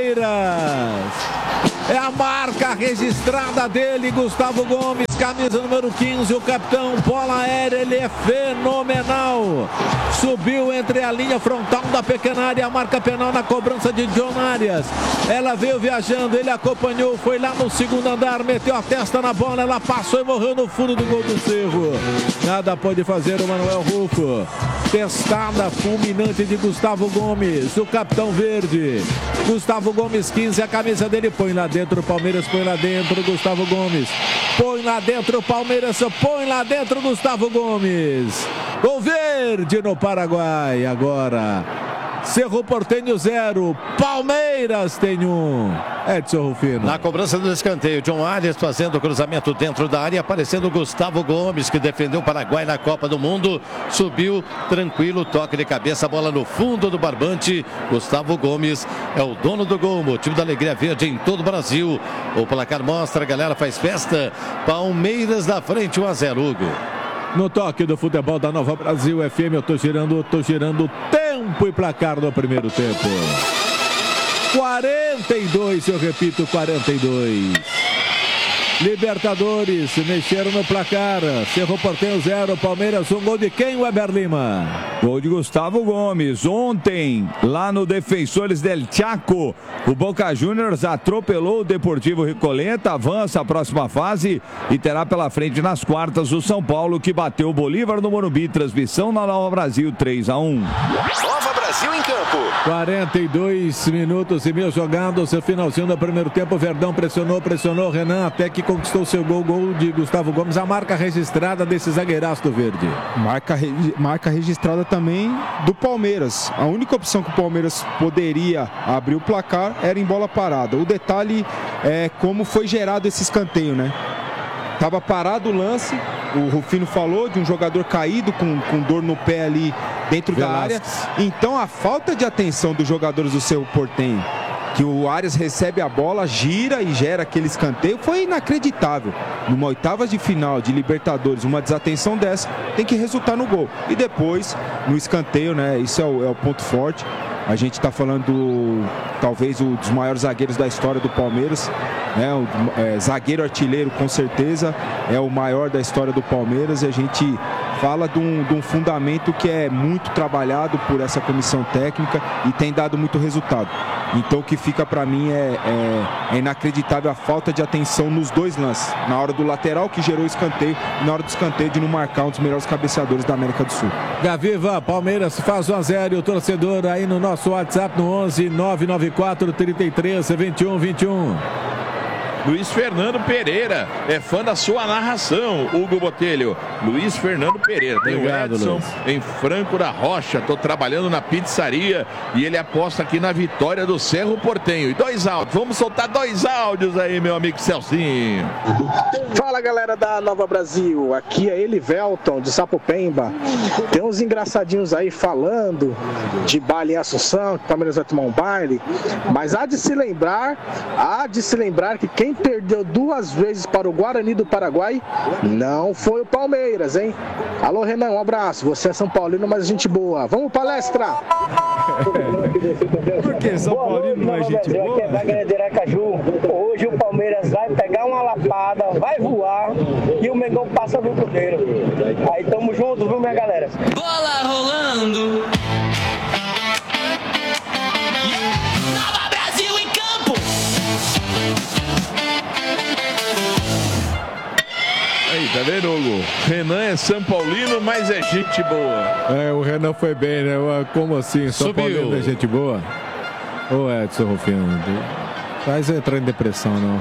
Palmeiras. É a marca registrada dele, Gustavo Gomes, camisa número 15, o capitão, bola aérea, ele é fenomenal. Subiu entre a linha frontal da pequena área, a marca penal na cobrança de John Arias. Ela veio viajando, ele acompanhou, foi lá no segundo andar, meteu a testa na bola, ela passou e morreu no fundo do gol do Cerro. Nada pode fazer o Manuel Rufo. Testada fulminante de Gustavo Gomes, o capitão verde. Gustavo Gomes 15, a camisa dele, põe lá dentro, Palmeiras põe lá dentro, Gustavo Gomes. Põe lá dentro, Palmeiras, põe lá dentro, Gustavo Gomes. Gol verde no Paraguai agora. Cerro Porteño 0, Palmeiras tem 1. Edson Rufino. Na cobrança do escanteio, John Arias fazendo o cruzamento dentro da área, aparecendo o Gustavo Gomes, que defendeu o Paraguai na Copa do Mundo. Subiu tranquilo, toque de cabeça, bola no fundo do barbante. Gustavo Gomes é o dono do gol, motivo da alegria verde em todo o Brasil. O placar mostra, a galera faz festa. Palmeiras na frente, 1-0, Hugo. No toque do futebol da Nova Brasil FM, eu tô girando tempo e placar no primeiro tempo. 42, eu repito, 42. Libertadores, mexeram no placar. Cerro Porteño 0, Palmeiras 1. Gol de quem, Weber Lima? Gol de Gustavo Gomes. Ontem, lá no Defensores del Chaco, o Boca Juniors atropelou o Deportivo Recoleta, avança a próxima fase e terá pela frente nas quartas o São Paulo, que bateu o Bolívar no Morumbi. Transmissão na Nova Brasil 3-1. Nova Brasil em campo. 42 minutos e meio jogados, o finalzinho do primeiro tempo. Verdão pressionou, Renan até que conquistou seu gol de Gustavo Gomes. A marca registrada desse zagueiraço do verde. Marca registrada também do Palmeiras. A única opção que o Palmeiras poderia abrir o placar era em bola parada. O detalhe é como foi gerado esse escanteio, né? Tava parado o lance, o Rufino falou de um jogador caído com dor no pé ali dentro da área. Então a falta de atenção dos jogadores do Cerro Porteño, que o Arias recebe a bola, gira e gera aquele escanteio, foi inacreditável. Numa oitavas de final de Libertadores, uma desatenção dessa tem que resultar no gol. E depois, no escanteio, né? Isso é o ponto forte. A gente está falando talvez um dos maiores zagueiros da história do Palmeiras, né? Zagueiro artilheiro, com certeza, é o maior da história do Palmeiras. E a gente fala de um fundamento que é muito trabalhado por essa comissão técnica e tem dado muito resultado. Então o que fica para mim é inacreditável a falta de atenção nos dois lances. Na hora do lateral, que gerou o escanteio, e na hora do escanteio de não marcar um dos melhores cabeceadores da América do Sul. Gaviva, Palmeiras faz 1-0 e o torcedor aí no nosso WhatsApp no 11 994 33 21 21. Luiz Fernando Pereira é fã da sua narração, Hugo Botelho. Luiz Fernando Pereira. Tem Obrigado, o Edson Luiz. em Franco da Rocha. Estou trabalhando na pizzaria e ele aposta aqui na vitória do Cerro Porteño. E 2 áudios. Vamos soltar 2 áudios aí, meu amigo Celcinho. Fala, galera da Nova Brasil. Aqui é Elivelton de Sapopemba. Tem uns engraçadinhos aí falando de baile em Assunção, que o Palmeiras vai tomar um baile. Mas há de se lembrar que quem perdeu 2 vezes para o Guarani do Paraguai não foi o Palmeiras, hein? Alô, Renan, um abraço. Você é São Paulino, mas gente boa. Vamos, palestra! Por que São Paulino não é gente boa? Aqui é Wagner de Aracaju. Hoje o Palmeiras vai pegar uma lapada, vai voar e o Mengão passa do Cruzeiro. Aí tamo junto, viu, minha galera? Bola rolando. Nova Brasil em campo. Aí, tá vendo, Hugo? Renan é São Paulino, mas é gente boa. O Renan foi bem, né? Como assim? São Paulino é gente boa? Ô, Edson Rufino, faz eu entrar em depressão, não.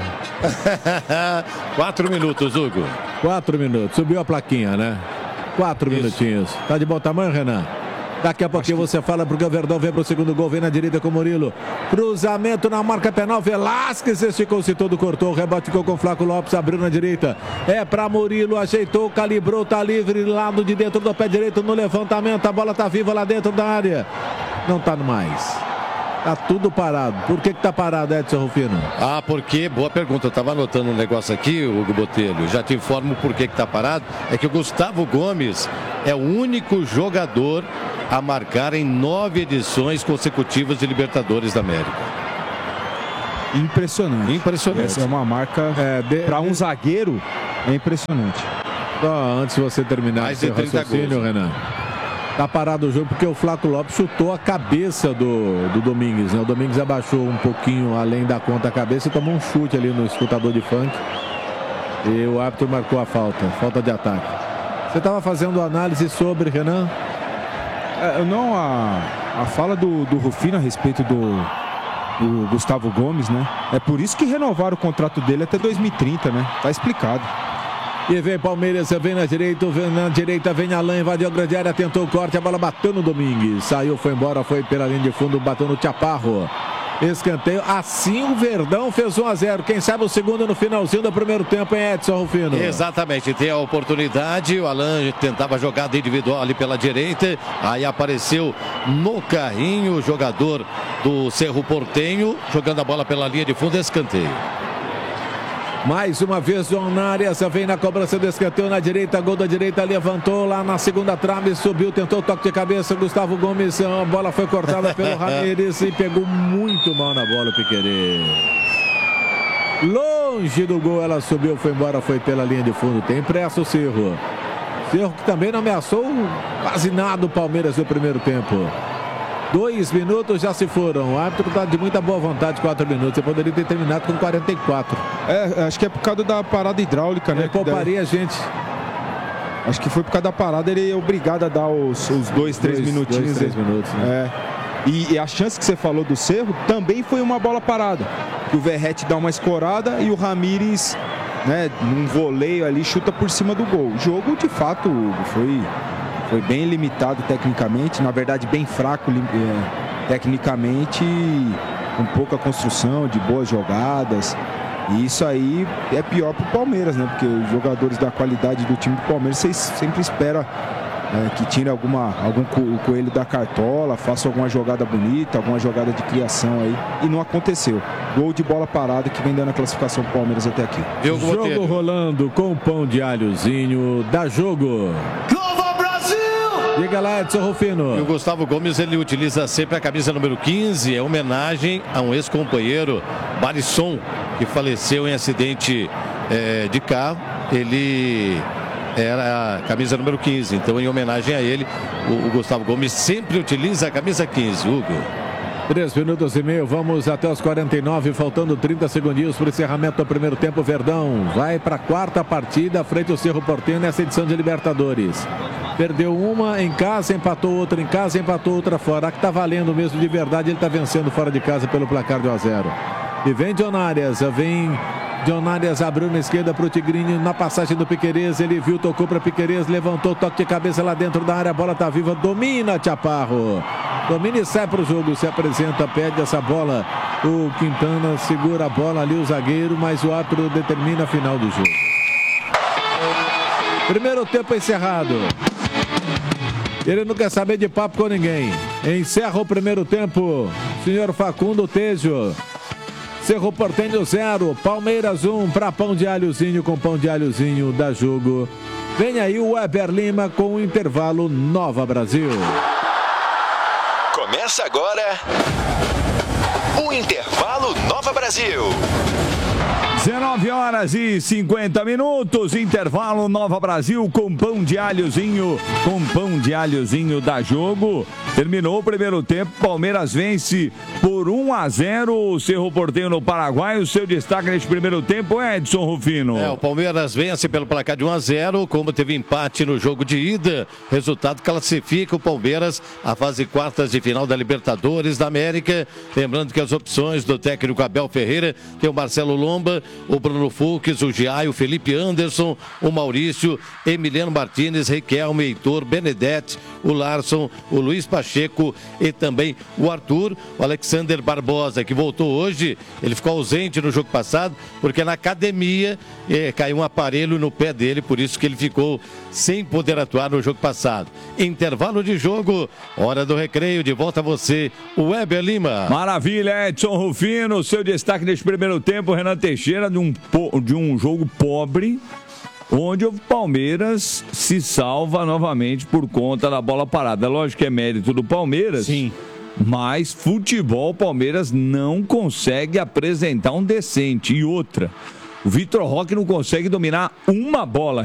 4 minutos, Hugo. 4 minutos. Subiu a plaquinha, né? 4 minutinhos. Tá de bom tamanho, Renan? Daqui a pouquinho você fala porque o Verdão vem pro segundo gol, vem na direita com o Murilo. Cruzamento na marca penal, Velasquez esticou-se todo, cortou, o rebote ficou com o Flaco Lopes, abriu na direita. É pra Murilo, ajeitou, calibrou, tá livre, lado de dentro do pé direito no levantamento, a bola tá viva lá dentro da área. Não tá no mais. Tá tudo parado. Por que tá parado, Edson Rufino? Porque, boa pergunta, eu estava anotando um negócio aqui, Hugo Botelho, já te informo por que tá parado. É que o Gustavo Gomes é o único jogador a marcar em 9 edições consecutivas de Libertadores da América. Impressionante. Impressionante. Essa é uma marca, para um zagueiro, é impressionante. Só antes de você terminar Mais de seu 30 raciocínio, gols. Renan. Tá parado o jogo porque o Flávio Lopes chutou a cabeça do Domingues, né? O Domingues abaixou um pouquinho além da conta a cabeça e tomou um chute ali no escutador de funk. E o árbitro marcou a falta de ataque. Você estava fazendo análise sobre, Renan? Não, a fala do Rufino a respeito do Gustavo Gomes, né? É por isso que renovaram o contrato dele até 2030, né? Tá explicado. E vem Palmeiras, vem na direita, vem Alain, invadiu a grande área, tentou o corte, a bola bateu no Domingues. Saiu, foi embora, foi pela linha de fundo, bateu no Chaparro. Escanteio, assim o Verdão fez 1-0. Quem sabe o segundo no finalzinho do primeiro tempo, hein, Edson Rufino? Exatamente, tem a oportunidade. O Alain tentava jogada individual ali pela direita. Aí apareceu no carrinho o jogador do Cerro Porteño, jogando a bola pela linha de fundo, escanteio. Mais uma vez, João Arias vem na cobrança do escanteio na direita, gol da direita, levantou lá na segunda trave, subiu, tentou toque de cabeça, Gustavo Gomes, a bola foi cortada pelo Ramírez e pegou muito mal na bola o Piquerez. Longe do gol, ela subiu, foi embora, foi pela linha de fundo, tem pressa o Cerro. Cerro que também não ameaçou quase nada o Palmeiras no primeiro tempo. 2 minutos já se foram. O árbitro está de muita boa vontade, 4 minutos. Você poderia ter terminado com 44. Acho que é por causa da parada hidráulica, né? Ele pouparia a gente. Acho que foi por causa da parada, ele é obrigado a dar os 2, 3 minutinhos. 3 minutos, né? E a chance que você falou do Cerro também foi uma bola parada. Que o Verratti dá uma escorada e o Ramírez, né, num voleio ali, chuta por cima do gol. O jogo, de fato, foi bem limitado tecnicamente, na verdade bem fraco tecnicamente, com pouca construção, de boas jogadas. E isso aí é pior para o Palmeiras, né? Porque os jogadores da qualidade do time do Palmeiras, vocês sempre esperam que tire algum coelho da cartola, faça alguma jogada bonita, alguma jogada de criação aí. E não aconteceu. Gol de bola parada que vem dando a classificação para o Palmeiras até aqui. Jogo rolando com pão de alhozinho, dá jogo. Diga lá, Edson Rufino. E o Gustavo Gomes, ele utiliza sempre a camisa número 15, é homenagem a um ex-companheiro, Barisson, que faleceu em acidente de carro. Ele era a camisa número 15, então em homenagem a ele, o Gustavo Gomes sempre utiliza a camisa 15, Hugo. 3 minutos e meio, vamos até os 49, faltando 30 segundinhos para o encerramento do primeiro tempo. Verdão vai para a 4ª partida, frente ao Cerro Porteño nessa edição de Libertadores. Perdeu uma em casa, empatou outra em casa, empatou outra fora. A que está valendo mesmo de verdade, ele está vencendo fora de casa pelo placar de 1-0. E vem John Arias, John Arias abriu na esquerda para o Tigrinho, na passagem do Piquerez, ele viu, tocou para Piquerez, levantou, toque de cabeça lá dentro da área, a bola está viva, domina Chaparro. Domina e sai para o jogo, se apresenta, pede essa bola. O Quintana segura a bola ali, o zagueiro, mas o árbitro determina a final do jogo. Primeiro tempo encerrado. Ele não quer saber de papo com ninguém. Encerra o primeiro tempo, senhor Facundo Tejo. Cerro Porteño 0, Palmeiras 1 para Pão de Alhozinho, com Pão de Alhozinho dá jogo. Vem aí o Weber Lima com o intervalo Nova Brasil. Começa agora o intervalo Nova Brasil. 19h50, intervalo Nova Brasil com Pão de Alhozinho, dá jogo. Terminou o primeiro tempo, Palmeiras vence por 1-0 o Cerro Porteño no Paraguai. O seu destaque neste primeiro tempo, Edson Rufino. O Palmeiras vence pelo placar de 1-0, como teve empate no jogo de ida. Resultado classifica o Palmeiras à fase quartas de final da Libertadores da América. Lembrando que as opções do técnico Abel Ferreira tem o Marcelo Lomba, o Bruno Fux, o Giai, o Felipe Anderson, o Maurício, Emiliano Martínez, Riquelme, Heitor, Benedetti, o Larson, o Luiz Pacheco e também o Arthur, o Alexander Barbosa, que voltou hoje. Ele ficou ausente no jogo passado, porque na academia caiu um aparelho no pé dele, por isso que ele ficou sem poder atuar no jogo passado. Intervalo de jogo, hora do recreio, de volta a você, o Weber Lima. Maravilha, Edson Rufino, seu destaque neste primeiro tempo, Renan Teixeira, de um jogo pobre, onde o Palmeiras se salva novamente por conta da bola parada. Lógico que é mérito do Palmeiras. Sim. Mas futebol, Palmeiras não consegue apresentar um decente. E outra, o Vitor Roque não consegue dominar uma bola.